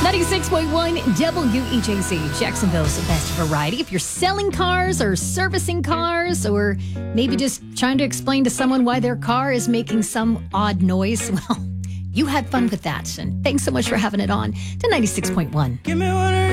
96.1 WEJC, Jacksonville's best variety. If you're selling cars or servicing cars, or maybe just trying to explain to someone why their car is making some odd noise, well, you had fun with that. And thanks so much for having it on to 96.1. Give me one